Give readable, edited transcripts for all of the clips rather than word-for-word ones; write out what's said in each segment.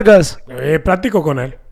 Platico con él.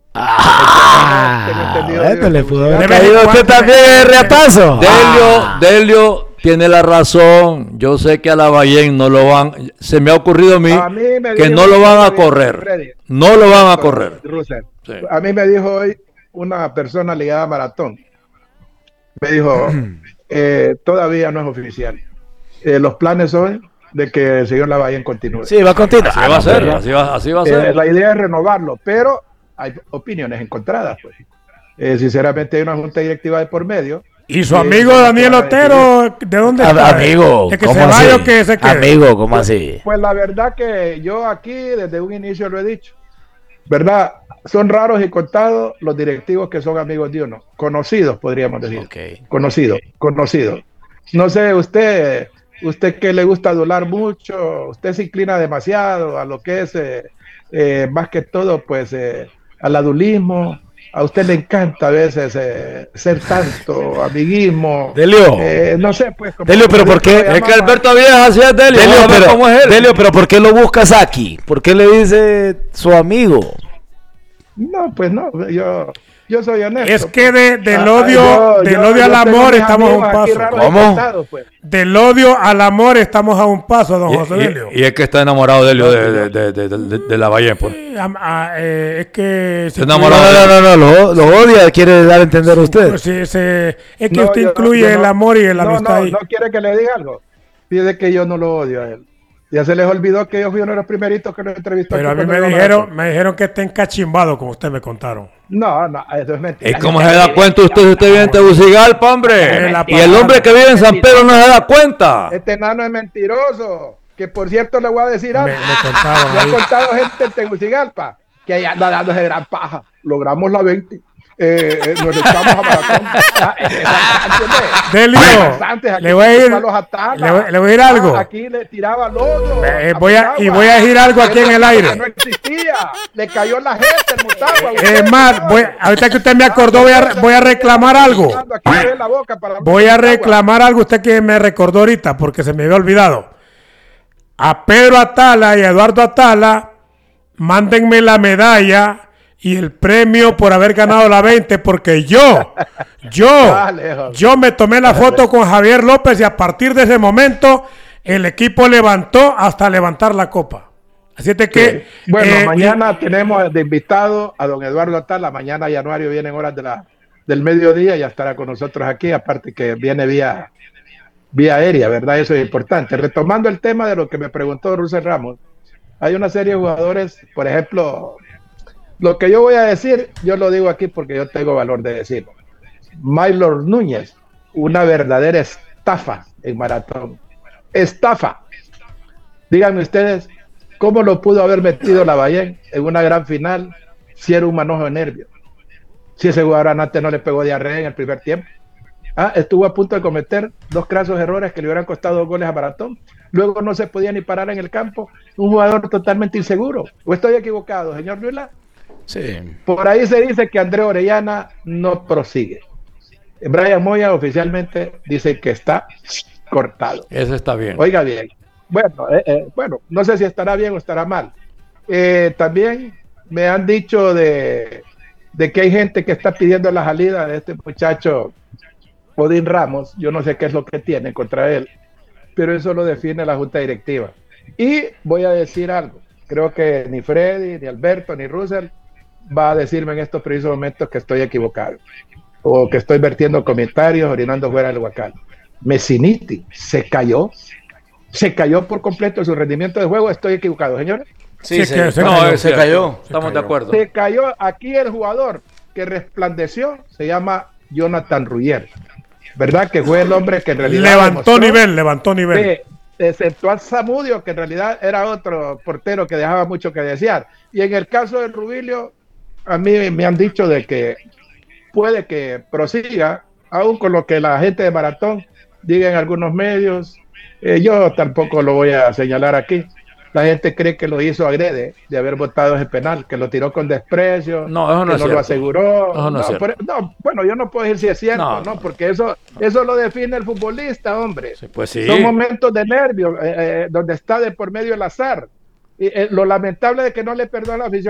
Esto le pudo haber caído a usted también el reatazo. Delio tiene la razón. Yo sé que a Lavallén no lo van. Se me ha ocurrido a mí que no lo van a correr. No lo van a correr. Sí. A mí me dijo hoy una persona ligada a Maratón. Me dijo, todavía no es oficial. Los planes son de que el señor Lavallén continúe. Sí, va a continuar. Así va a ser. Así va a ser. La idea es renovarlo, pero hay opiniones encontradas. Pues. Sinceramente hay una junta directiva de por medio. ¿Y su amigo Daniel Otero, de dónde está? Amigo, ¿De que ¿cómo se así? vaya o que se quede? Amigo, ¿cómo así? Pues la verdad que yo aquí desde un inicio lo he dicho. ¿Verdad? Son raros y contados los directivos que son amigos de uno. Conocidos, podríamos decir. Okay. Conocidos. No sé, usted que le gusta adular mucho, usted se inclina demasiado a lo que es, más que todo, pues, al adulismo. A usted le encanta a veces ser tanto amiguismo. Delio. No sé, pues. Delio, pero ¿por qué? Es que Alberto Villegas así es Delio. ¿Cómo es él? Delio, pero ¿por qué lo buscas aquí? ¿Por qué le dice su amigo? No, pues no, yo soy honesto. Es que del odio al amor estamos a un paso. ¿Cómo? Pues. Del odio al amor estamos a a un paso, don José Delio. Y es que está enamorado Delio de Lavallén. Pues. Es que... Está enamorado. No, lo odia, quiere dar a entender a usted. Pues sí, es que usted incluye el amor y la amistad ahí. No quiere que le diga algo. Pide que yo no lo odio a él. Ya se les olvidó que yo fui uno de los primeritos que lo entrevistó. Pero a mí me dijeron que está encachimbado, como usted me contaron. No, eso es mentira. ¿Y cómo se da cuenta usted si usted vive en Tegucigalpa, hombre? Y el hombre que vive en San Pedro no se da cuenta. Este enano es mentiroso. Que por cierto le voy a decir algo. Me ha contado gente en Tegucigalpa que ahí anda dándose gran paja. Logramos la 20. Nos echamos a Maratón. Delio, le voy a ir algo. Aquí le tiraba lodo. Voy a decir algo aquí en el aire. No existía. Le cayó en la gente el Mutagua. Es más, ahorita que usted me acordó, voy a reclamar algo. Voy a reclamar algo, usted que me recordó ahorita, porque se me había olvidado. A Pedro Atala y a Eduardo Atala, mándenme la medalla y el premio por haber ganado la 20, porque yo me tomé la foto con Javier López y a partir de ese momento el equipo levantó hasta levantar la copa. Así es que... Bueno, mañana tenemos de invitado a don Eduardo Atala. Mañana Januario viene en horas del mediodía, ya estará con nosotros aquí, aparte que viene vía aérea, ¿verdad? Eso es importante. Retomando el tema de lo que me preguntó Russell Ramos, hay una serie de jugadores, por ejemplo... Lo que yo voy a decir, yo lo digo aquí porque yo tengo valor de decirlo. Maylor Núñez, una verdadera estafa en Maratón. Estafa. Díganme ustedes, ¿cómo lo pudo haber metido Lavallén en una gran final si era un manojo de nervios? Si ese jugador antes no le pegó diarrea en el primer tiempo. Estuvo a punto de cometer 2 crasos errores que le hubieran costado 2 goles a Maratón. Luego no se podía ni parar en el campo. Un jugador totalmente inseguro. ¿O estoy equivocado, señor Luila? Sí. Por ahí se dice que André Orellana no prosigue. Brian Moya oficialmente dice que está cortado. Eso está bien. Oiga bien. Bueno, no sé si estará bien o estará mal. También me han dicho de que hay gente que está pidiendo la salida de este muchacho Odín Ramos. Yo no sé qué es lo que tiene contra él, pero eso lo define la junta directiva. Y voy a decir algo. Creo que ni Freddy, ni Alberto, ni Russell va a decirme en estos precisos momentos que estoy equivocado o que estoy vertiendo comentarios, orinando fuera del huacal. Messiniti se cayó por completo su rendimiento de juego. ¿Estoy equivocado, señores? Sí, se cayó. Estamos de acuerdo. Se cayó. Aquí el jugador que resplandeció se llama Jonathan Ruggier, ¿verdad? Que fue el hombre que en realidad levantó nivel. Excepto al Zamudio, que en realidad era otro portero que dejaba mucho que desear. Y en el caso de Rubilio, a mí me han dicho de que puede que prosiga, aún con lo que la gente de Maratón diga en algunos medios. Yo tampoco lo voy a señalar aquí. La gente cree que lo hizo agrede de haber votado ese penal, que lo tiró con desprecio, no, eso no que es no lo aseguró. Bueno, yo no puedo decir si es cierto, porque eso lo define el futbolista, hombre. Sí, pues sí. Son momentos de nervios, donde está de por medio el azar. lo lamentable de que no le perdona a la afición